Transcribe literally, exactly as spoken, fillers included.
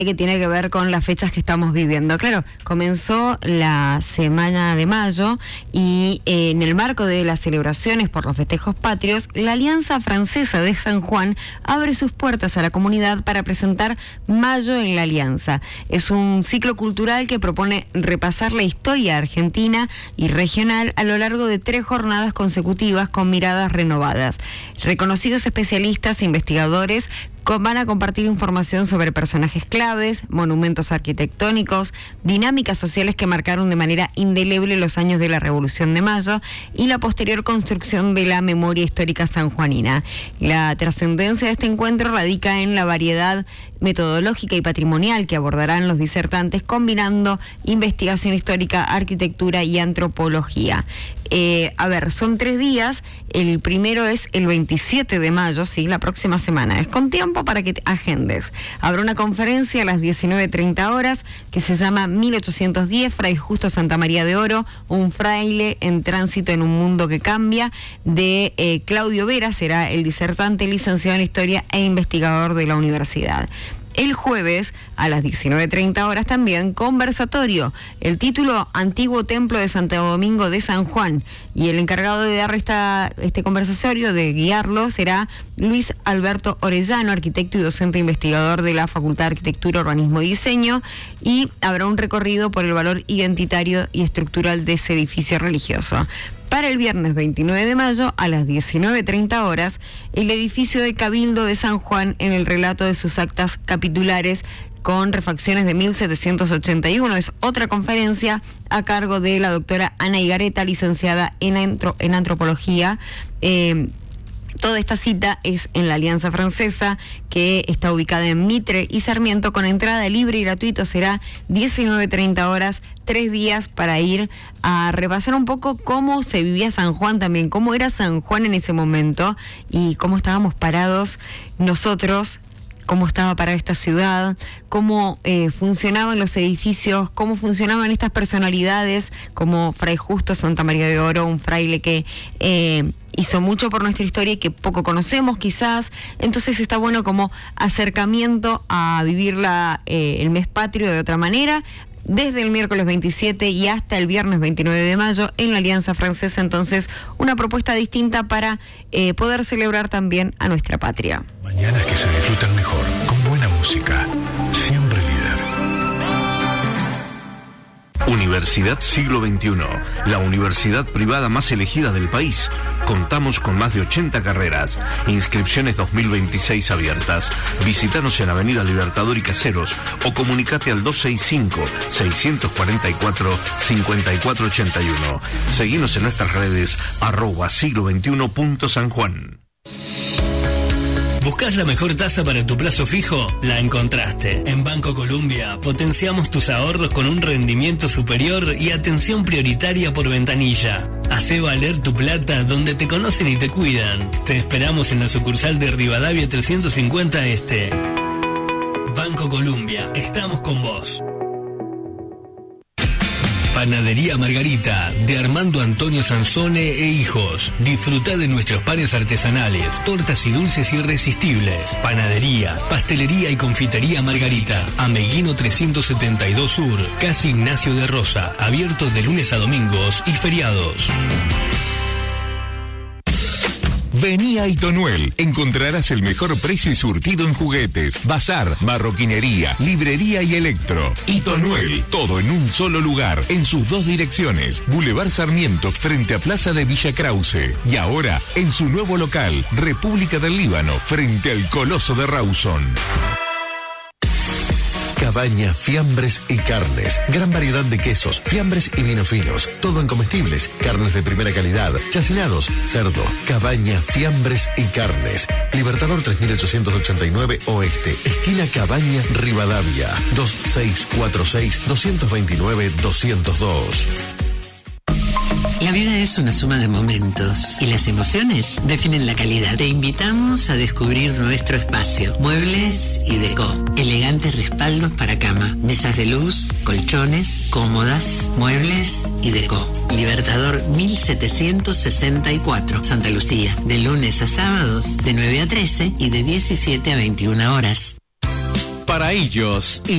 que tiene que ver con las fechas que estamos viviendo. Claro, comenzó la semana de mayo y eh, en el marco de las celebraciones por los festejos patrios, la Alianza Francesa de San Juan abre sus puertas a la comunidad para presentar Mayo en la Alianza. Es un ciclo cultural que propone repasar la historia argentina y regional a lo largo de tres jornadas consecutivas con miradas renovadas. Reconocidos especialistas e investigadores van a compartir información sobre personajes claves, monumentos arquitectónicos, dinámicas sociales que marcaron de manera indeleble los años de la Revolución de Mayo y la posterior construcción de la memoria histórica sanjuanina. La trascendencia de este encuentro radica en la variedad metodológica y patrimonial que abordarán los disertantes, combinando investigación histórica, arquitectura y antropología. Eh, a ver, son tres días. El primero es el veintisiete de mayo, sí, la próxima semana. Es con tiempo para que te agendes. Habrá una conferencia a las diecinueve treinta horas que se llama mil ochocientos diez, Fray Justo Santamaría de Oro, un fraile en tránsito en un mundo que cambia, de eh, Claudio Vera, será el disertante, licenciado en Historia e investigador de la universidad. El jueves, a las diecinueve treinta horas también, conversatorio. El título, Antiguo Templo de Santo Domingo de San Juan. Y el encargado de dar esta, este conversatorio, de guiarlo, será Luis Alberto Orellano, arquitecto y docente investigador de la Facultad de Arquitectura, Urbanismo y Diseño. Y habrá un recorrido por el valor identitario y estructural de ese edificio religioso. Para el viernes veintinueve de mayo, a las diecinueve treinta horas, el edificio de Cabildo de San Juan en el relato de sus actas capitulares con refacciones de mil setecientos ochenta y uno. Es otra conferencia a cargo de la doctora Ana Higareta, licenciada en, antro, en antropología. Eh, Toda esta cita es en la Alianza Francesa, que está ubicada en Mitre y Sarmiento, con entrada libre y gratuito. Será diecinueve treinta horas, tres días para ir a repasar un poco cómo se vivía San Juan también, cómo era San Juan en ese momento y cómo estábamos parados nosotros, cómo estaba parada esta ciudad, cómo eh, funcionaban los edificios, cómo funcionaban estas personalidades como Fray Justo Santamaría de Oro, un fraile que eh, hizo mucho por nuestra historia y que poco conocemos quizás. Entonces está bueno como acercamiento a vivir la, eh, el mes patrio de otra manera, desde el miércoles veintisiete y hasta el viernes veintinueve de mayo en la Alianza Francesa. Entonces, una propuesta distinta para eh, poder celebrar también a nuestra patria. Mañanas que se disfrutan mejor, con buena música. Siempre líder. Universidad Siglo veintiuno, la universidad privada más elegida del país. Contamos con más de ochenta carreras. Inscripciones dos mil veintiséis abiertas. Visítanos en Avenida Libertador y Caseros o comunicate al dos seis cinco, seis cuatro cuatro, cinco cuatro ocho uno. Seguinos en nuestras redes arroba siglo veintiuno punto San Juan. ¿Buscás la mejor tasa para tu plazo fijo? La encontraste. En Banco Colombia potenciamos tus ahorros con un rendimiento superior y atención prioritaria por ventanilla. Hacé valer tu plata donde te conocen y te cuidan. Te esperamos en la sucursal de Rivadavia trescientos cincuenta Este. Banco Colombia, estamos con vos. Panadería Margarita, de Armando Antonio Sansone e Hijos. Disfruta de nuestros panes artesanales, tortas y dulces irresistibles. Panadería, pastelería y confitería Margarita. Ameguino trescientos setenta y dos Sur, Casi Ignacio de Rosa. Abiertos de lunes a domingos y feriados. Vení a Itonuel, encontrarás el mejor precio y surtido en juguetes, bazar, marroquinería, librería y electro. Itonuel, todo en un solo lugar, en sus dos direcciones, Boulevard Sarmiento frente a Plaza de Villa Krause, y ahora en su nuevo local, República del Líbano, frente al Coloso de Rawson. Cabaña, fiambres y carnes. Gran variedad de quesos, fiambres y vinos finos. Todo en comestibles, carnes de primera calidad, chacinados, cerdo. Cabaña, fiambres y carnes. Libertador tres mil ochocientos ochenta y nueve Oeste. Esquina Cabaña, Rivadavia. dos seis cuatro seis, dos dos nueve, dos cero dos. La vida es una suma de momentos y las emociones definen la calidad. Te invitamos a descubrir nuestro espacio. Muebles y deco. Elegantes respaldos para cama. Mesas de luz, colchones, cómodas, muebles y deco. Libertador mil setecientos sesenta y cuatro, Santa Lucía. De lunes a sábados, de nueve a trece y de diecisiete a veintiuna horas. Para ellos,